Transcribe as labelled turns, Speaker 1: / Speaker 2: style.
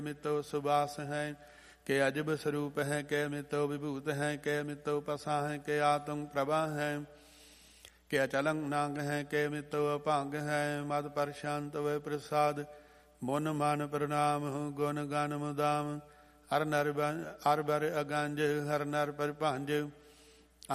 Speaker 1: ਮਿਤੋ ਸੁਬਾਸ ਹੈ, ਕੇ ਅਜਬ ਸਰੂਪ ਹੈ, ਕੇ ਮਿਤੋ ਵਿਭੂਤ ਹੈ, ਕੇ ਮਿਤੋ ਪਸਾ ਹੈ, ਕੇ ਆਤਮ ਪ੍ਰਭਾ ਹੈ, ਕੇ ਅਚਲੰ ਨਾਗ ਹੈ, ਕੇ ਮਿਤੋ ਅਭੰਗ ਹੈ। ਮਦ ਪ੍ਰਸ਼ਾਂਤ ਵੇ ਪ੍ਰਸਾਦ ਮਨ ਮਨ ਪ੍ਰਣਾਮ, ਗੁਣ ਗਨ ਮੁਦਾਮ। ਹਰ ਨਰ ਅਰ ਬਰ ਅਗੰਜ, ਹਰ ਨਰ ਪਰ ਭੰਜ,